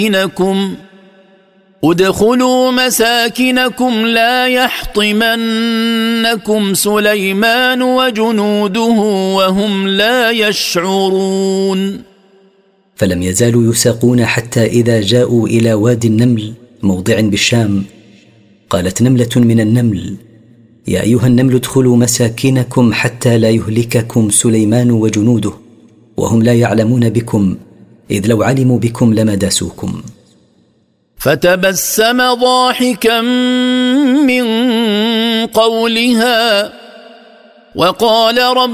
مساكنكم ادخلوا مساكنكم لا يحطمنكم سليمان وجنوده وهم لا يشعرون. فلم يزالوا يساقون حتى إذا جاءوا إلى وادي النمل موضع بالشام، قالت نملة من النمل: يا أيها النمل ادخلوا مساكنكم حتى لا يهلككم سليمان وجنوده وهم لا يعلمون بكم، إذ لو علموا بكم لما داسوكم. فتبسم ضاحكا من قولها وقال: رب